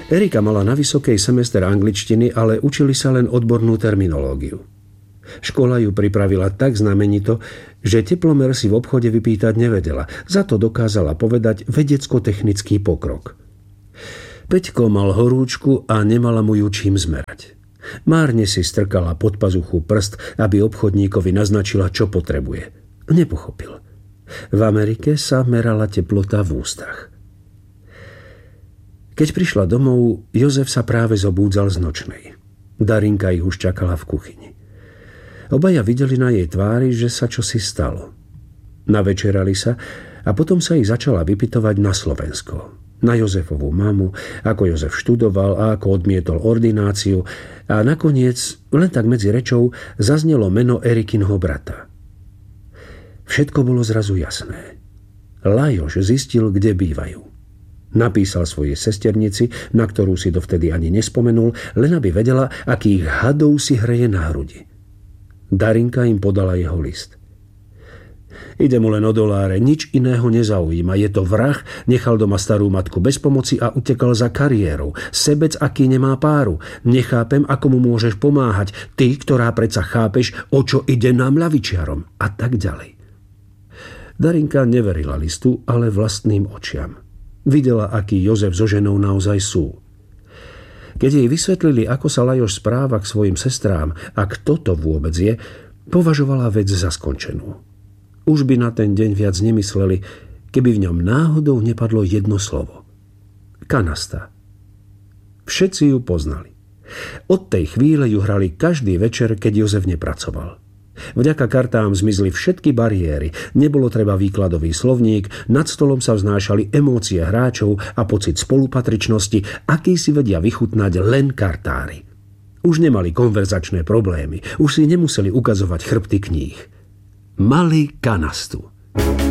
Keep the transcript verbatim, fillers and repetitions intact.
Erika mala na vysokej semester angličtiny, ale učili sa len odbornú terminológiu. Škola ju pripravila tak znamenito, že teplomer si v obchode vypýtať nevedela. Za to dokázala povedať vedecko-technický pokrok. Peťko mal horúčku a nemala mu ju čím zmerať. Márne si strkala pod pazuchu prst, aby obchodníkovi naznačila, čo potrebuje. Nepochopil. V Amerike sa merala teplota v ústach. Keď prišla domov, Jozef sa práve zobúdzal z nočnej. Darinka ich už čakala v kuchyni. Obaja videli na jej tvári, že sa čosi stalo. Navečerali sa a potom sa ich začala vypytovať na Slovensko. Na Jozefovú mamu, ako Jozef študoval a ako odmietol ordináciu a nakoniec, len tak medzi rečou, zaznelo meno Erikinho brata. Všetko bolo zrazu jasné. Lajoš zistil, kde bývajú. Napísal svojej sesternici, na ktorú si dovtedy ani nespomenul, len aby vedela, akých hadov si hreje na hrudi. Darinka im podala jeho list. Ide mu len o doláre, nič iného nezaujíma. Je to vrah, nechal doma starú matku bez pomoci a utekal za kariérou. Sebec, aký nemá páru. Nechápem, ako mu môžeš pomáhať. Ty, ktorá predsa chápeš, o čo ide nám ľavičiarom. A tak ďalej. Darinka neverila listu, ale vlastným očiam. Videla, aký Jozef so ženou naozaj sú. Keď jej vysvetlili, ako sa Lajoš správa k svojim sestrám a kto to vôbec je, považovala vec za skončenú. Už by na ten deň viac nemysleli, keby v ňom náhodou nepadlo jedno slovo. Kanasta. Všetci ju poznali. Od tej chvíle ju hrali každý večer, keď Jozef nepracoval. Vďaka kartám zmizli všetky bariéry, nebolo treba výkladový slovník, nad stolom sa vznášali emócie hráčov a pocit spolupatričnosti, aký si vedia vychutnať len kartári. Už nemali konverzačné problémy, už si nemuseli ukazovať chrbty kníh. Mali kanastu.